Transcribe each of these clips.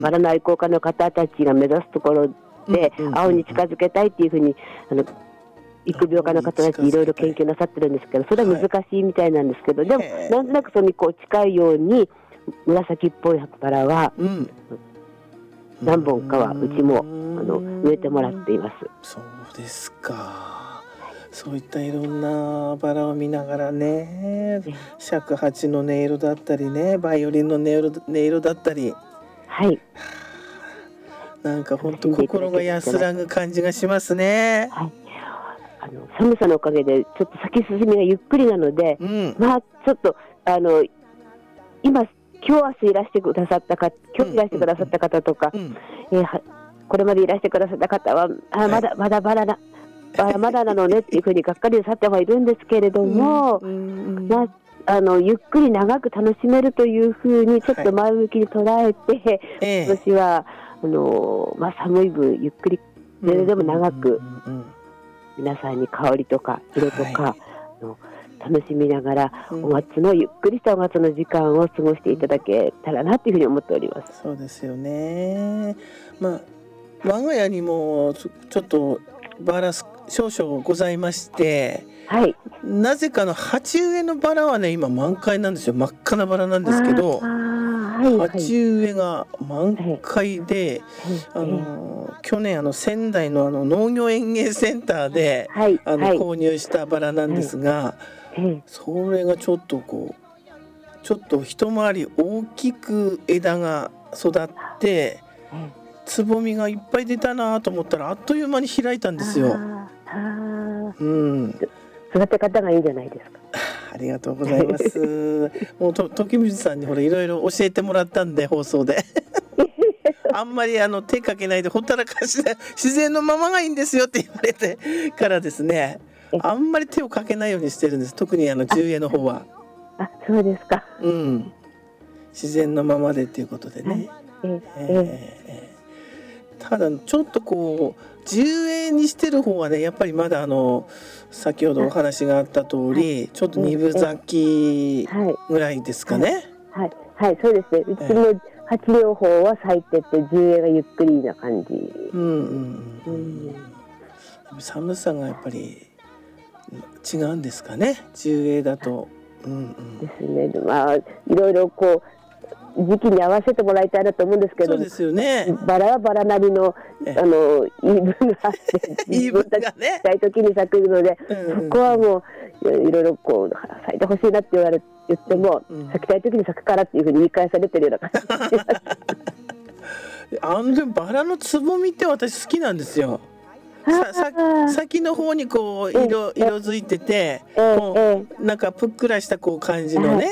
バラの愛好家の方たちが目指すところで、青に近づけたいっていうふうに育苗家の方たちいろいろ研究なさってるんですけど、それは難しいみたいなんですけど、でもなんとなくそれにこう近いように紫っぽいバラは何本かはうちも植えてもらっています。 そうですか。そういったいろんなバラを見ながらね、尺八の音色だったりね、バイオリンの音色だったり、 はい、 なんか本当心が安らぐ感じがしますね。 はい、寒さのおかげでちょっと咲き進みがゆっくりなので、まあちょっと今日明日いらしてくださった方、今日いらしてくださった方とか、これまでいらしてくださった方はまだバラなのねっていうふうにがっかりなさってはいるんですけれども、ゆっくり長く楽しめるというふうにちょっと前向きに捉えて、今年は寒い分ゆっくりでも長く皆さんに香りとか色とか楽しみながら、ゆっくりしたお松の時間を過ごしていただけたらなというふうに思っております。 そうですよね。我が家にもちょっとバラ少々ございまして、なぜか鉢植えのバラはね今満開なんですよ。真っ赤なバラなんですけど、鉢植えが満開で、去年仙台の農業園芸センターで、購入したバラなんですが、それがちょっと一回り大きく枝が育って、つぼみがいっぱい出たなと思ったらあっという間に開いたんですよ。 育て方がいいじゃないですか。 ありがとうございます。もう時水さんにいろいろ教えてもらったんで放送であんまり手かけないでほったらかしで自然のままがいいんですよって言われてからですね、あんまり手をかけないようにしてるんです。特に10栄の方は。 そうですか。 自然のままでっていうことでね。ただちょっと10栄にしてる方はねやっぱりまだ先ほどお話があった通り、ちょっと2分咲きぐらいですかね。 そうですね。うちの8両方は咲いてて10栄がゆっくりな感じ。 寒さがやっぱり違うんですかね、10栄だと。 ですね。いろいろ時期に合わせてもらいたいなと思うんですけど、 そうですよね。 バラはバラなりの言い分があって言い分がね咲いた時に咲くので、そこはもういろいろ咲いてほしいなって言っても、咲きたい時に咲くからっていうふうに言い返されてるような感じでもバラのつぼみって私好きなんですよ。先の方に色づいてて、なんかぷっくらした感じのね、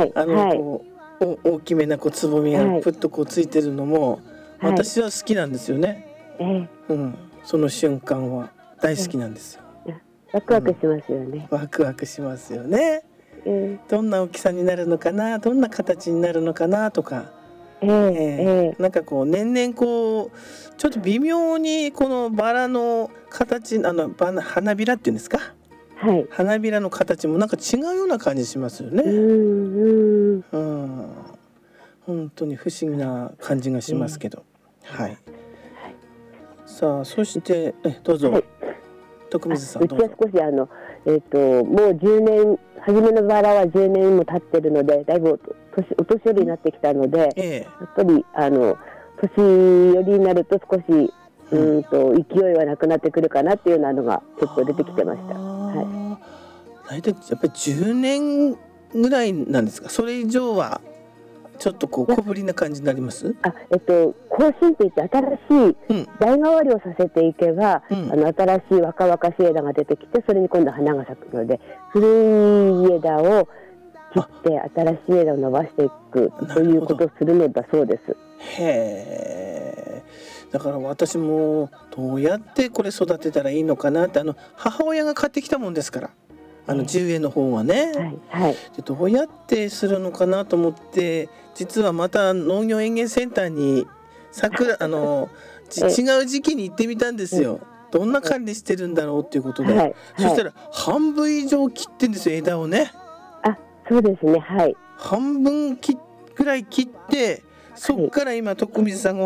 大きめなつぼみがぷっとついてるのも私は好きなんですよね。その瞬間は大好きなんですよ。 ワクワクしますよね。 ワクワクしますよね。どんな大きさになるのかな、どんな形になるのかなとか、なんか年々ちょっと微妙にこのバラの形花びらっていうんですか、花びらの形もなんか違うような感じしますよね。本当に不思議な感じがしますけど、さあそしてどうぞ、徳水さんどうぞ。 うちは少しもう10年初めのバラは10年も経ってるのでだいぶお年寄りになってきたので、やっぱり年寄りになると少し勢いはなくなってくるかなっていうようなのがちょっと出てきてました。 大体やっぱり10年ぐらいなんですか。それ以上はちょっと小ぶりな感じになります。 更新って言って新しい代替わりをさせていけば、新しい若々しい枝が出てきて、それに今度花が咲くので、古い枝を切って新しい枝を伸ばしていくということをするのだそうです。 だから私もどうやってこれ育てたらいいのかなって母親が買ってきたもんですから10円の方はね、でどうやってするのかなと思って実はまた農業園芸センターに違う時期に行ってみたんですよ。どんな管理してるんだろうっていうことで、そしたら半分以上切ってんですよ、枝をね。 そうですね。 半分ぐらい切ってそっから今徳水さんが